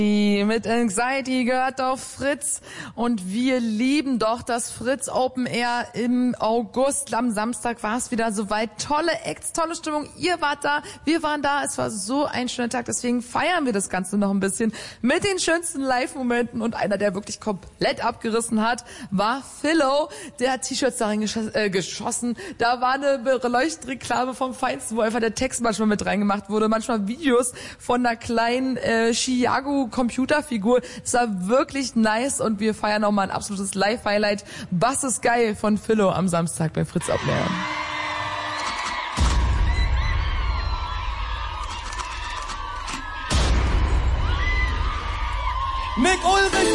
Mit Anxiety gehört auf Fritz und wir lieben doch das Fritz Open Air im August. Am Samstag war es wieder soweit. Tolle Acts, tolle Stimmung. Ihr wart da, wir waren da. Es war so ein schöner Tag, deswegen feiern wir das Ganze noch ein bisschen mit den schönsten Live-Momenten. Und einer, der wirklich komplett abgerissen hat, war Philo. Der hat T-Shirts darin geschossen. Da war eine Leuchtreklame vom Feinsten, wo einfach der Text manchmal mit reingemacht wurde. Manchmal Videos von einer kleinen Chiago-Computerfigur. Es war wirklich nice und wir feiern nochmal ein absolutes Live-Highlight. Bass ist geil von Philo am Samstag bei Fritz Open Air. Mick Ulrich!